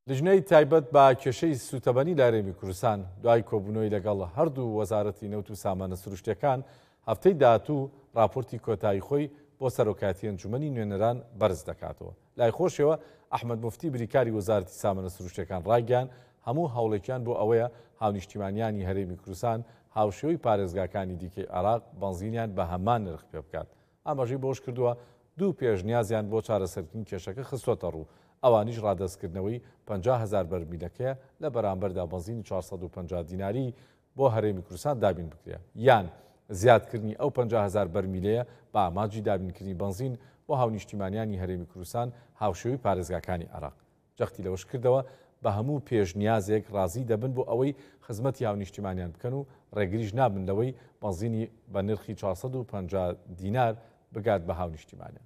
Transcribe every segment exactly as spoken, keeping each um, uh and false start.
لژنەی تایبەت بە کێشەی سوتەبەنی لە هەرێمی کوردستان دوای کۆبوونەوەی لەگەڵ هەردوو وەزارەتی نەوت و سامانە سروشتیەکان هەفتەی داهاتوو راپۆرتی کۆتایی خۆی بۆ سەرۆکایەتی ئەنجومەنی نوێنەران بەرز دەکاتەوە. لای خۆشەوە ئەحمەد موفتی بریکاری وەزارەتی سامانە سروشتیەکان ڕایگەیان هەموو هەوڵێکیان بۆ ئەوەیە هاونیشتیمانیانی هەرێمی کوردستان هاوشێوەی پارێزگاکانی دیکەی عێراق بەنزینیان بە هەمان نرخ پێ بکات. ئاماژەی بۆش کردووە دوو پێشنیازیان بۆ چارەسەرکردنی کێشەکە خستۆتە ڕوو. ئەوانیش ڕادەستکردنەوەی پەنجا هەزار بەرمیلەکەیە لە بەرامبەردا بەنزینی چوارسەد و پەنجا دیناری بۆ هەرێمی کوردستان دابین بکرێ، یان زیادکردنی ئەو پەنجا هەزار بەرمیلەیە بە ئاماجی دابینکردنی بەنزین بۆ هاونیشتیمانیانی هەرێمی کوردستان هاوشێوەی پارێزگاکانی عێراق. جەختی لەوەش کردەوە بە هەموو پێشنیازێک ڕازی دەبن بۆ ئەوەی خزمەتی هاونیشتیمانیان بکەن و ڕێگریش نابن لەوەی بەنزینی بە نرخی چوارسەد و پەنجا دینار بگات بە هاونیشتیمانیان.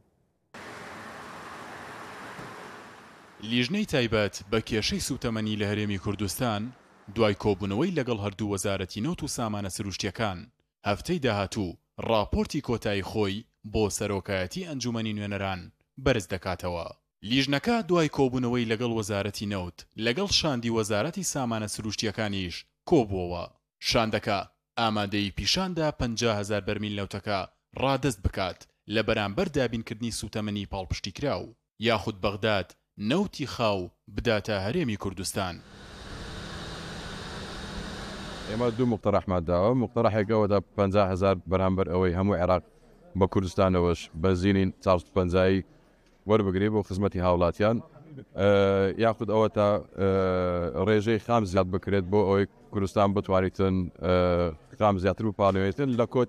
لیژنەی تایبەت بە کێشەی سوتەمەنی لە هەرێمی کوردستان دوای کۆبوونەوەی لەگەڵ هەردوو وەزارەتی نەوت و سامانە سروشتیەکان هەفتەی داهاتوو راپۆرتی کۆتایی خۆی بۆ سەرۆکایەتی ئەنجومەنی نوێنەران بەرز دەکاتەوە. لیژنەکە دوای کۆبوونەوەی لەگەڵ وەزارەتی نەوت لەگەڵ شاندی وەزارەتی سامانە سروشتیەکانیش کۆبووەوە. شاندەکە ئامادەی پیشاندا پەنجا هەزار بەرمیل نەوتەکە ڕادەست بکات لە بەرامبەر دابینکردنی سوتەمەنی پاڵپشتی کراو یاخود بەغداد نەوتی خاو بداتە هەرێمی کوردستان. ئێمە دوو مقتەرەحمان داوە. مقتەرەحێکەوەدا پەنجا هەزار بەرامبەر ئەوەی هەموو عێراق بە کوردستانەوەش بەنزینی چوارسەد و پەنجا وەربگرێ بۆ خزمەتی هاوڵاتیان، یاخود ئەوە تا ڕێژەی خام زیاد بکرێت بۆ ئەوەی کوردستان بتوانێتن خام زیاتر بپانەوێتن لە کۆت